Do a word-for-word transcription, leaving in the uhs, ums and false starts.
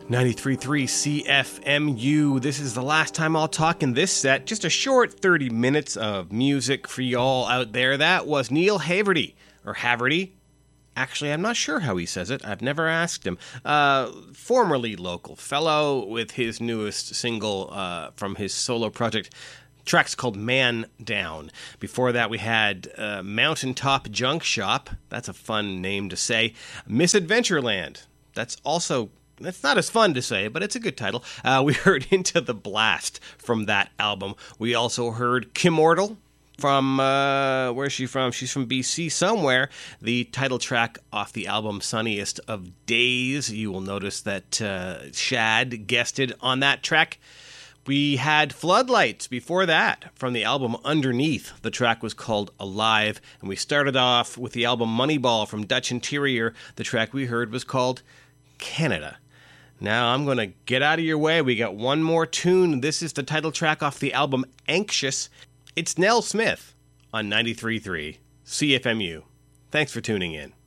ninety-three point three C F M U. This is the last time I'll talk in this set. Just a short thirty minutes of music for y'all out there. That was Neil Haverty, or Haverty. Actually, I'm not sure how he says it. I've never asked him. Uh, formerly local fellow with his newest single uh, from his solo project. Track's called Man Down. Before that, we had uh, Mountaintop Junk Shop. That's a fun name to say. Misadventureland. That's also, that's not as fun to say, but it's a good title. Uh, we heard Into the Blast from that album. We also heard Kimmortal from, uh, where's she from? She's from B C somewhere. The title track off the album Sunniest of Days. You will notice that uh, Shad guested on that track. We had Floodlights before that from the album Underneath. The track was called Alive. And we started off with the album Moneyball from Dutch Interior. The track we heard was called Canada. Now I'm going to get out of your way. We got one more tune. This is the title track off the album Anxious. It's Nell Smith on ninety-three point three C F M U. Thanks for tuning in.